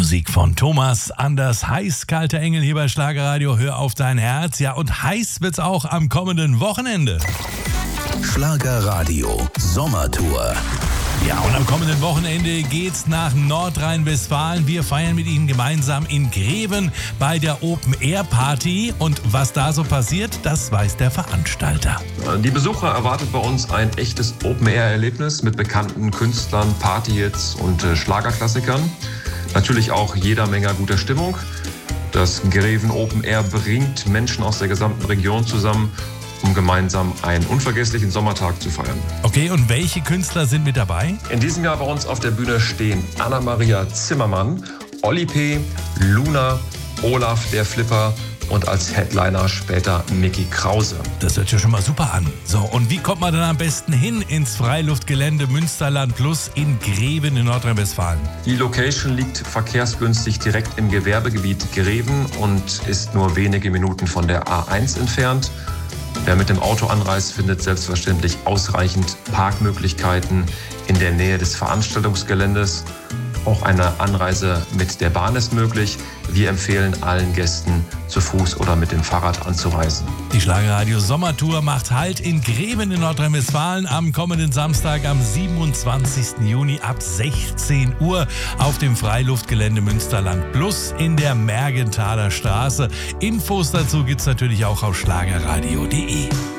Musik von Thomas Anders. Heiß, kalter Engel hier bei Schlagerradio. Hör auf dein Herz. Ja, und heiß wird's auch am kommenden Wochenende. Schlagerradio Sommertour. Ja, und am kommenden Wochenende geht's nach Nordrhein-Westfalen. Wir feiern mit Ihnen gemeinsam in Greven bei der Open-Air-Party. Und was da so passiert, das weiß der Veranstalter. Die Besucher erwartet bei uns ein echtes Open-Air-Erlebnis mit bekannten Künstlern, Partyhits und Schlagerklassikern. Natürlich auch jeder Menge guter Stimmung. Das Greven Open Air bringt Menschen aus der gesamten Region zusammen, um gemeinsam einen unvergesslichen Sommertag zu feiern. Okay, und welche Künstler sind mit dabei? In diesem Jahr bei uns auf der Bühne stehen Anna-Maria Zimmermann, Olli P., Luna, Olaf der Flipper und als Headliner später Mickey Krause. Das hört sich schon mal super an. So, und wie kommt man dann am besten hin ins Freiluftgelände Münsterland Plus in Greven in Nordrhein-Westfalen? Die Location liegt verkehrsgünstig direkt im Gewerbegebiet Greven und ist nur wenige Minuten von der A1 entfernt. Wer mit dem Auto anreist, findet selbstverständlich ausreichend Parkmöglichkeiten in der Nähe des Veranstaltungsgeländes. Auch eine Anreise mit der Bahn ist möglich. Wir empfehlen allen Gästen, zu Fuß oder mit dem Fahrrad anzureisen. Die Schlagerradio Sommertour macht Halt in Greven in Nordrhein-Westfalen am kommenden Samstag, am 27. Juni ab 16 Uhr auf dem Freiluftgelände Münsterland Plus in der Mergenthaler Straße. Infos dazu gibt's natürlich auch auf schlagerradio.de.